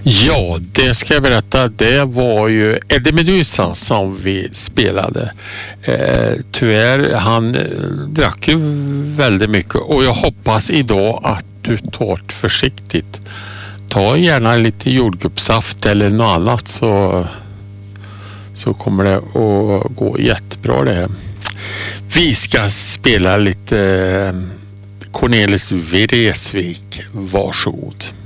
Ja, det ska jag berätta. Det var ju Eddie Meduza som vi spelade. Tyvärr, han drack ju väldigt mycket och jag hoppas idag att du tar det försiktigt. Ta gärna lite jordgubbssaft eller något annat så kommer det att gå jättebra det här. Vi ska spela lite Cornelis Vreeswijk. Varsågod.